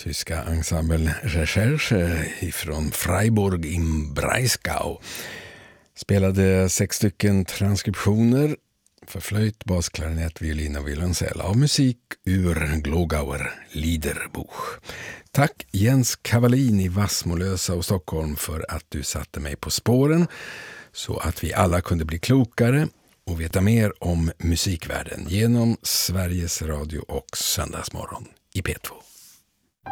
tyska ensemblen Recherche ifrån Freiburg im Breisgau spelade 6 stycken transkriptioner för flöjt, bas, klarinett, violin och violoncell av musik ur Glogauer Liederbuch. Tack Jens Kavalin i Vassmolösa och Stockholm för att du satte mig på spåren så att vi alla kunde bli klokare och veta mer om musikvärlden genom Sveriges Radio och Söndagsmorgon i P2.